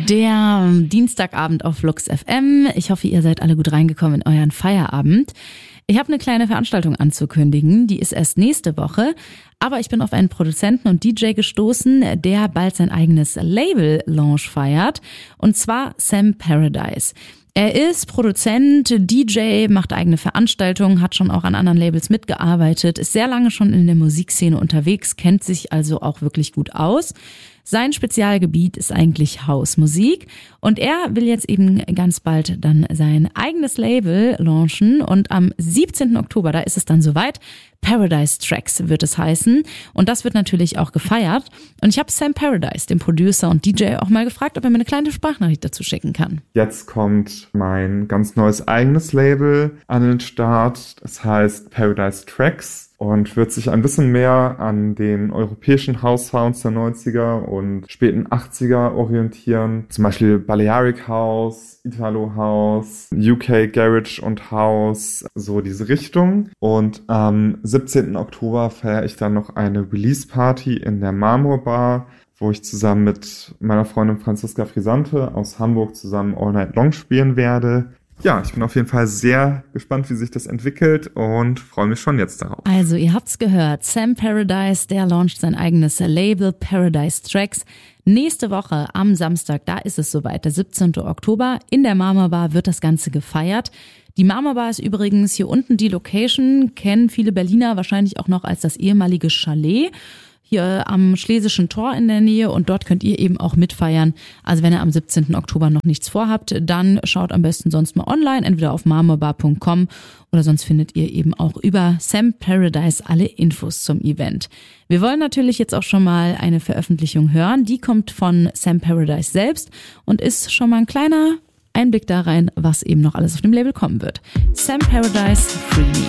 Der Dienstagabend auf Flux FM. Ich hoffe, ihr seid alle gut reingekommen in euren Feierabend. Ich habe eine kleine Veranstaltung anzukündigen, die ist erst nächste Woche. Aber ich bin auf einen Produzenten und DJ gestoßen, der bald sein eigenes Label-Launch feiert. Und zwar Sam Paradise. Er ist Produzent, DJ, macht eigene Veranstaltungen, hat schon auch an anderen Labels mitgearbeitet, ist sehr lange schon in der Musikszene unterwegs, kennt sich also auch wirklich gut aus. Sein Spezialgebiet ist eigentlich Hausmusik und er will jetzt eben ganz bald dann sein eigenes Label launchen und am 17. Oktober, da ist es dann soweit, Paradise Tracks wird es heißen und das wird natürlich auch gefeiert und ich habe Sam Paradise, den Producer und DJ, auch mal gefragt, ob er mir eine kleine Sprachnachricht dazu schicken kann. Jetzt kommt mein ganz neues eigenes Label an den Start, das heißt Paradise Tracks. Und wird sich ein bisschen mehr an den europäischen House-Sounds der 90er und späten 80er orientieren. Zum Beispiel Balearic House, Italo House, UK Garage und House, so diese Richtung. Und am 17. Oktober feiere ich dann noch eine Release-Party in der Marmorbar, wo ich zusammen mit meiner Freundin Franziska Frisante aus Hamburg zusammen All Night Long spielen werde. Ja, ich bin auf jeden Fall sehr gespannt, wie sich das entwickelt und freue mich schon jetzt darauf. Also ihr habt's gehört, Sam Paradise, der launcht sein eigenes Label Paradise Tracks. Nächste Woche am Samstag, da ist es soweit, der 17. Oktober, in der Marmorbar wird das Ganze gefeiert. Die Marmorbar ist übrigens hier unten die Location, kennen viele Berliner wahrscheinlich auch noch als das ehemalige Chalet. Hier am Schlesischen Tor in der Nähe und dort könnt ihr eben auch mitfeiern. Also wenn ihr am 17. Oktober noch nichts vorhabt, dann schaut am besten sonst mal online, entweder auf marmorbar.com oder sonst findet ihr eben auch über Sam Paradise alle Infos zum Event. Wir wollen natürlich jetzt auch schon mal eine Veröffentlichung hören, die kommt von Sam Paradise selbst und ist schon mal ein kleiner Einblick da rein, was eben noch alles auf dem Label kommen wird. Sam Paradise, Free Me.